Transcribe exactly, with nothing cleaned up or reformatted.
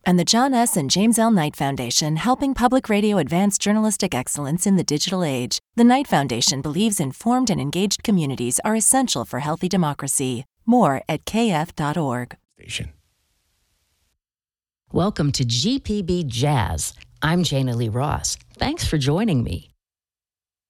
And the John S. and James L. Knight Foundation, helping public radio advance journalistic excellence in the digital age. The Knight Foundation believes informed and engaged communities are essential for healthy democracy. More at k f dot org. Station. Welcome to G P B Jazz. I'm Jana Lee Ross. Thanks for joining me.